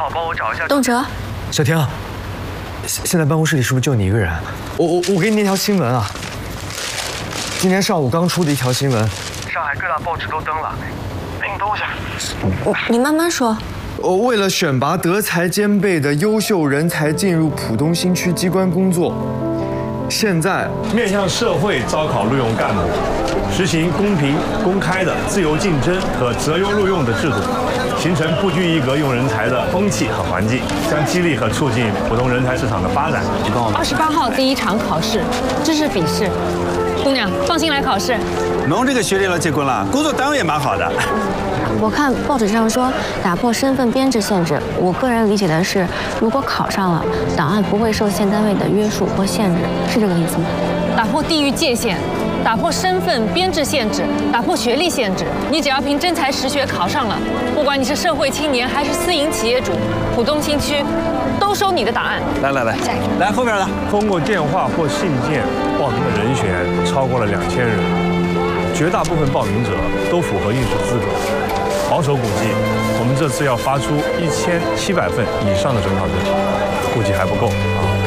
好帮我找一下。 董哲， 小婷，现在办公室里是不是就你一个人？我给你那条新闻啊，今天上午刚出的一条新闻， 上海各大报纸都登了。哎，你等我一下。 你慢慢说。 为了选拔德才兼备的优秀人才进入浦东新区机关工作，现在面向社会招考录用干部，实行公平公开的自由竞争和择优录用的制度，形成不拘一格用人才的风气和环境，将激励和促进浦东人才市场的发展。 28号第一场考试，知识笔试。姑娘，放心来考试。 侬这个学历了，结婚了，工作单位也蛮好的。 我看报纸上说打破身份编制限制，我个人理解的是，如果考上了，档案不会受县单位的约束或限制，是这个意思吗？ 打破地域界限，打破身份编制限制，打破学历限制。你只要凭真才实学考上了，不管你是社会青年还是私营企业主，浦东新区都收你的档案。 来后边的。 通过电话或信件报名的人选超过了2000人，绝大部分报名者都符合应试资格。保守估计，我们这次要发出1700份以上的准考证，估计还不够啊。